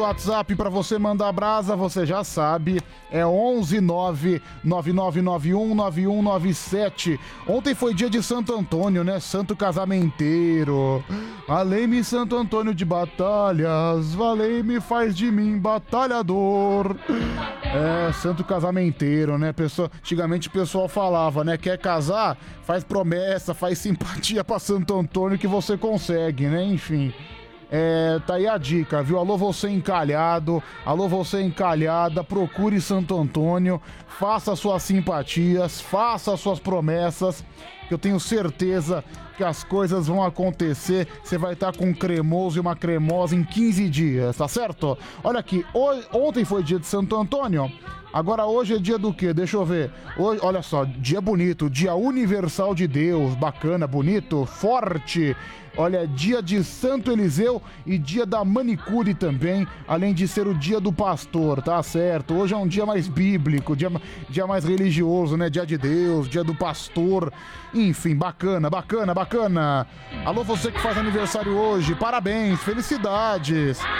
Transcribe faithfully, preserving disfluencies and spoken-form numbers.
WhatsApp para você mandar brasa, você já sabe, é onze nove nove nove nove um nove um nove sete. Ontem foi dia de Santo Antônio, né? Santo casamenteiro. Valei-me Santo Antônio de batalhas, valei-me faz de mim batalhador. É, santo casamenteiro, né? Pessoa, antigamente o pessoal falava, né? Quer casar? Faz promessa, faz simpatia pra Santo Antônio que você consegue, né? Enfim. É, tá aí a dica, viu? Alô, você encalhado, alô, você encalhada, procure Santo Antônio, faça suas simpatias, faça suas promessas, que eu tenho certeza que as coisas vão acontecer. Você vai estar com um cremoso e uma cremosa em quinze dias, tá certo? Olha aqui, hoje, ontem foi dia de Santo Antônio, agora hoje é dia do quê? Deixa eu ver. Hoje, olha só, dia bonito, dia universal de Deus, bacana, bonito, forte. Olha, dia de Santo Eliseu e dia da manicure também, além de ser o dia do pastor, tá certo? Hoje é um dia mais bíblico, dia, dia mais religioso, né? Dia de Deus, dia do pastor, enfim, bacana, bacana, bacana. Alô, você que faz aniversário hoje, parabéns, felicidades.